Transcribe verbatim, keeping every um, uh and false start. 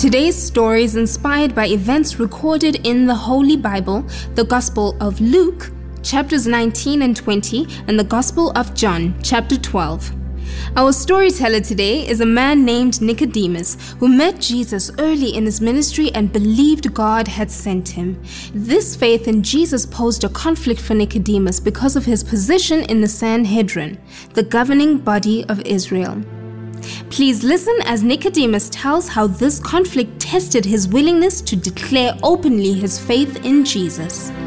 Today's story is inspired by events recorded in the Holy Bible, the Gospel of Luke, chapters nineteen and twenty, and the Gospel of John, chapter twelve. Our storyteller today is a man named Nicodemus who met Jesus early in his ministry and believed God had sent him. This faith in Jesus posed a conflict for Nicodemus because of his position in the Sanhedrin, the governing body of Israel. Please listen as Nicodemus tells how this conflict tested his willingness to declare openly his faith in Jesus.